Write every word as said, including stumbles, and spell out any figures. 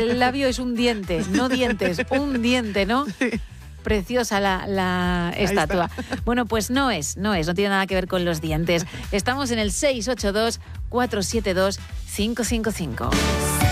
el labio es un diente, no dientes, un diente, ¿no? Sí. Preciosa la, la estatua. Bueno, pues no es, no es, no tiene nada que ver con los dientes. Estamos en el seis ocho dos, cuatro siete dos, cinco cinco cinco.